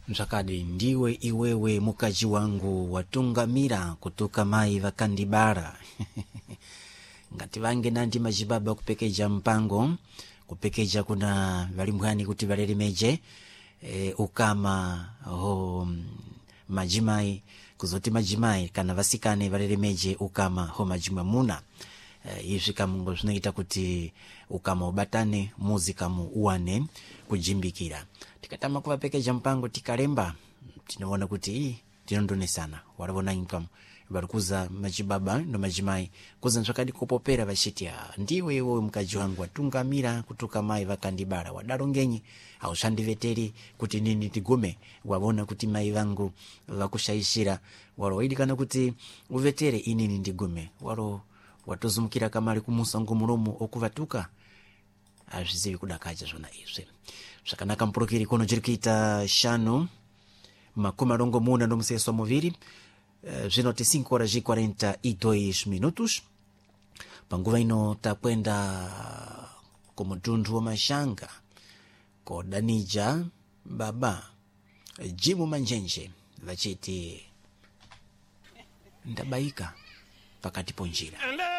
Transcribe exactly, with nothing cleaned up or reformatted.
Msakadi ndiwe iwewe mukaji wangu watungamira kutoka mai vakandibara. Ngati vange nanti majibaba kupekeja mpango kupekeja kuna valimhani kuti valele meje e, ukama ho majimai kuzoti majimai kana vasikane valele meje ukama ho majimamuna. E, izvi kamungo zvinoita kuti ukama ubatane muzika mu uwane kujimbikira. Tikatama kuvapekeja mpango tikalemba tinaona kuti tinondonesana waravona income varikuza majibaba ndo majimai kuza nzvakadi kupopera vachitia ndiwe iwe mkaji wangu watungamira kutoka mai vakandibara wadaro ngenyi aushandiveteri kuti nini tigume wavona kuti mai vangu vakushaishira waro waidikana kuti uvetere inini ndigume waro watozumukira kamari kumusa ngumuromo okuvatuka azvizivi kudakaja zvona izvi zvakanaka mpurukiri kono jirikita shano makumi marongo muna ndo museso muviri uh, zvinoti cinco horas e quarenta e dois minutos panguva ino takwenda kumutundu wa mashanga kodanija baba jimu manjenje vachiti ndabaika pakati ponjira.